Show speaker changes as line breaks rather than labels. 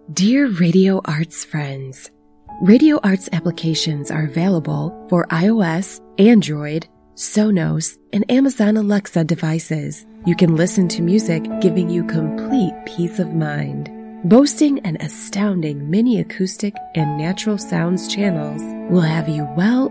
Dear Radio Arts friends, Radio Arts applications are available for iOS, Android, Sonos, and Amazon Alexa devices. You can listen to music giving you complete peace of mind. Boasting an astounding mini acoustic and natural sounds channels will have you well